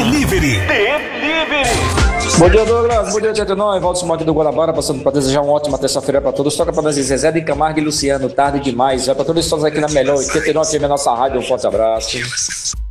Delivery. Bom dia, Douglas. Bom dia, 89. Valdo Simão aqui do Guanabara, passando para desejar uma ótima terça-feira para todos. Toca para nós Zezé de Camargo e Luciano, tarde demais. Já para todos estamos aqui na melhor 89 FM, nossa rádio. Um forte abraço.